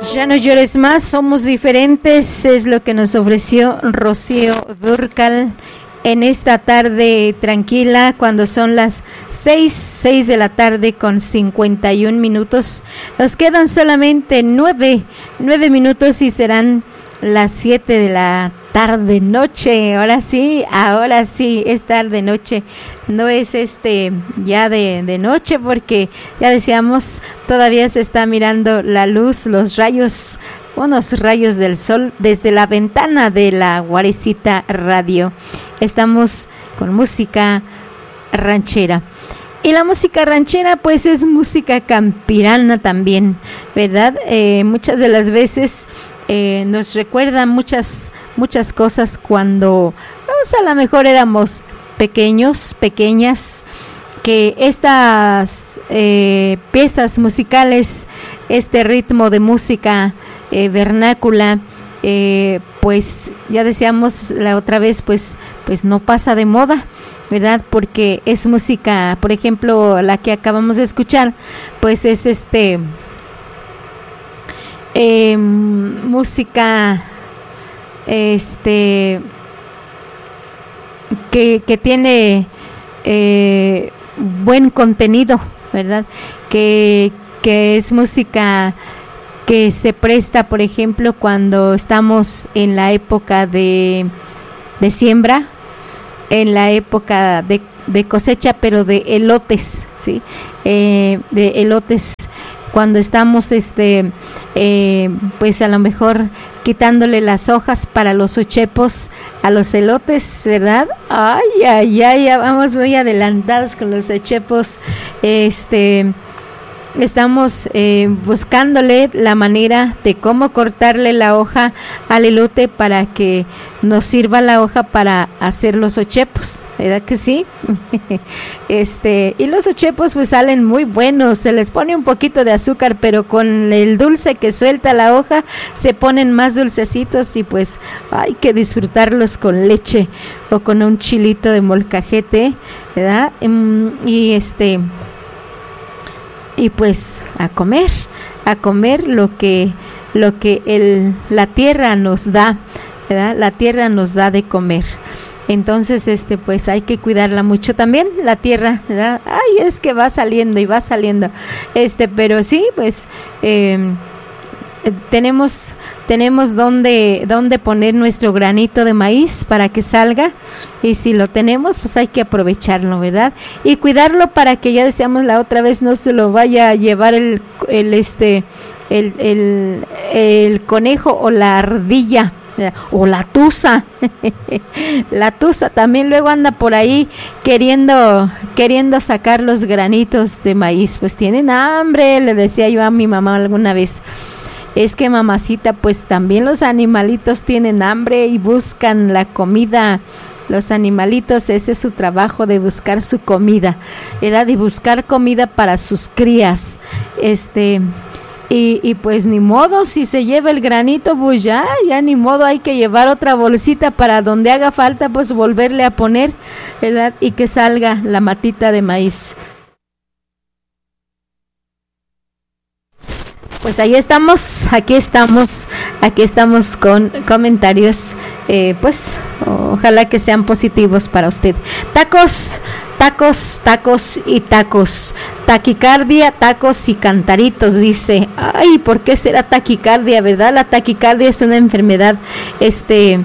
Ya no llores más, somos diferentes, es lo que nos ofreció Rocío Dúrcal en esta tarde tranquila, cuando son las 6 de la tarde con 51 minutos. Nos quedan solamente 9 minutos y serán las 7 de la tarde noche. Ahora sí, es tarde noche. No es ya de noche, porque ya decíamos, todavía se está mirando la luz, los rayos, unos rayos del sol desde la ventana de la Guarecita Radio. Estamos con música ranchera. Y la música ranchera pues es música campirana también, ¿verdad? Muchas de las veces nos recuerdan muchas cosas cuando a lo mejor éramos pequeñas, que estas piezas musicales, este ritmo de música vernácula, pues ya decíamos la otra vez, pues no pasa de moda, ¿verdad? Porque es música, por ejemplo, la que acabamos de escuchar, pues es música que tiene buen contenido, ¿verdad? Que es música que se presta, por ejemplo, cuando estamos en la época de siembra, en la época de cosecha, pero de elotes, ¿sí? De elotes, cuando estamos pues a lo mejor quitándole las hojas para los ochepos a los elotes, ¿verdad? Ya vamos muy adelantados con los ochepos. Estamos buscándole la manera de cómo cortarle la hoja al elote para que nos sirva la hoja para hacer los ochepos, ¿verdad que sí? Y los ochepos pues salen muy buenos, se les pone un poquito de azúcar, pero con el dulce que suelta la hoja se ponen más dulcecitos y pues hay que disfrutarlos con leche o con un chilito de molcajete, ¿verdad? Y pues a comer lo que la tierra nos da, ¿verdad? La tierra nos da de comer. Entonces pues hay que cuidarla mucho también, la tierra, ¿verdad? Es que va saliendo, pero sí, pues tenemos donde poner nuestro granito de maíz para que salga, y si lo tenemos pues hay que aprovecharlo, ¿verdad? Y cuidarlo para que, ya decíamos la otra vez, no se lo vaya a llevar el conejo o la ardilla o la tusa. La tusa también luego anda por ahí queriendo sacar los granitos de maíz, pues tienen hambre, le decía yo a mi mamá alguna vez. Es que, mamacita, pues también los animalitos tienen hambre y buscan la comida. Los animalitos, ese es su trabajo, de buscar su comida, ¿verdad? De buscar comida para sus crías. Y pues ni modo, si se lleva el granito, pues ya ni modo, hay que llevar otra bolsita para donde haga falta, pues volverle a poner, ¿verdad? Y que salga la matita de maíz. Pues ahí estamos, aquí estamos con comentarios, pues ojalá que sean positivos para usted. Tacos y tacos, taquicardia, tacos y cantaritos, dice. ¿Por qué será taquicardia, verdad? La taquicardia es una enfermedad, es que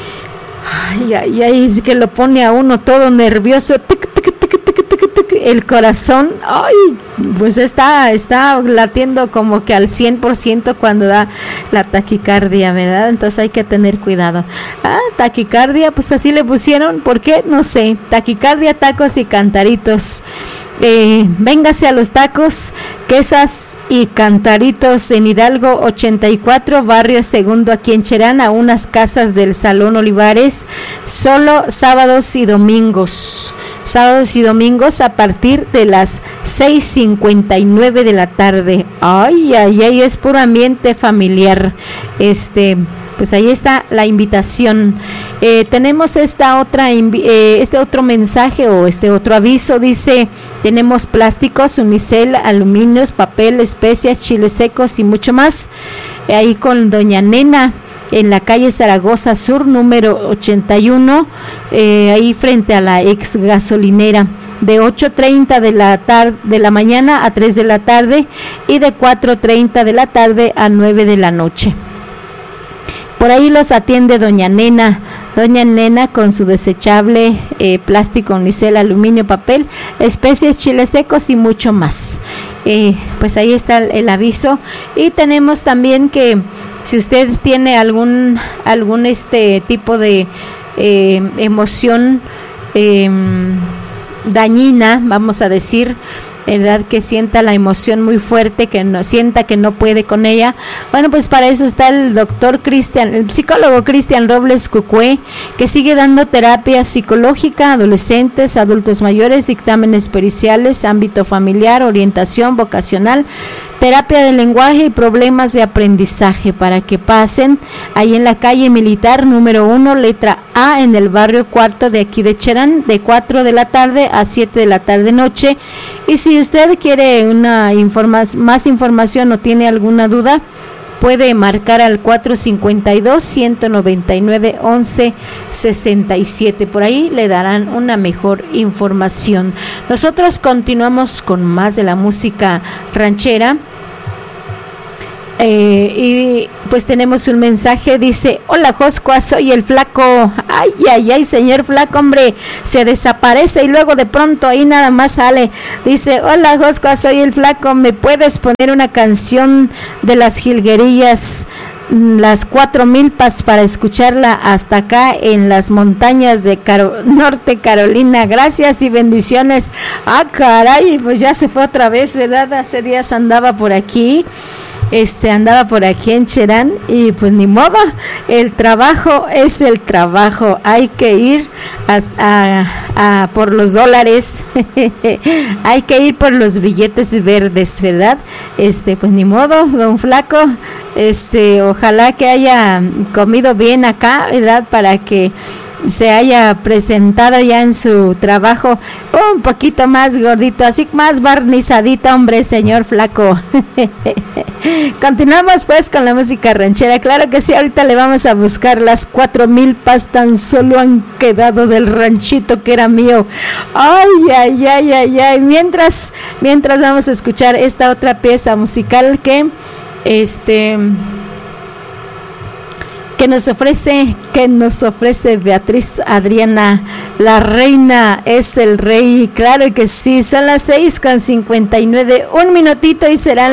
lo pone a uno todo nervioso, el corazón, pues está latiendo como que al 100% cuando da la taquicardia, ¿verdad? Entonces hay que tener cuidado. Taquicardia, pues así le pusieron, ¿por qué? No sé. Taquicardia, tacos y cantaritos. Véngase a los tacos, quesas y cantaritos en Hidalgo 84, barrio Segundo, aquí en Cherán, a unas casas del Salón Olivares, solo sábados y domingos a partir de las 6:59 de la tarde. Es puro ambiente familiar. pues ahí está la invitación. Tenemos este otro mensaje o este otro aviso, dice: tenemos plásticos, unicel, aluminios, papel, especias, chiles secos y mucho más, ahí con doña Nena, en la calle Zaragoza Sur, número 81, ahí frente a la ex gasolinera, de 8:30 de la mañana a 3 de la tarde y de 4:30 de la tarde a 9 de la noche. Por ahí los atiende doña Nena con su desechable, plástico, unicel, aluminio, papel, especies, chiles secos y mucho más. Pues ahí está el aviso. Y tenemos también que si usted tiene algún tipo de emoción dañina, vamos a decir, ¿verdad?, que sienta la emoción muy fuerte, sienta que no puede con ella, bueno, pues para eso está el psicólogo Cristian Robles Cucué, que sigue dando terapia psicológica a adolescentes, adultos mayores, dictámenes periciales, ámbito familiar, orientación vocacional, terapia de lenguaje y problemas de aprendizaje, para que pasen ahí en la calle Militar número 1, letra A, en el barrio Cuarto de aquí de Cherán, de 4 de la tarde a 7 de la tarde noche. Y si usted quiere más información o tiene alguna duda, puede marcar al 452-199-1167. Por ahí le darán una mejor información. Nosotros continuamos con más de la música ranchera. Y pues tenemos un mensaje, dice: hola Joscua, soy el Flaco. Ay, señor Flaco, hombre, se desaparece y luego de pronto ahí nada más sale. Dice: hola Joscua, soy el Flaco, ¿me puedes poner una canción de las Jilguerillas, las 4 milpas, para escucharla hasta acá en las montañas de Norte Carolina? Gracias y bendiciones. Caray, pues ya se fue otra vez, ¿verdad? Hace días andaba por aquí en Cherán, y pues ni modo, el trabajo es el trabajo, hay que ir a por los dólares, hay que ir por los billetes verdes, ¿verdad? Pues ni modo, don Flaco, ojalá que haya comido bien acá, ¿verdad?, para que se haya presentado ya en su trabajo un poquito más gordito, así más barnizadito, hombre, señor Flaco. Continuamos pues con la música ranchera. Claro que sí, ahorita le vamos a buscar las 4 milpas, tan solo han quedado del ranchito que era mío. Ay. Mientras vamos a escuchar esta otra pieza musical que nos ofrece Beatriz Adriana. La reina es el rey. Claro que sí, son las 6:59, un minutito y serán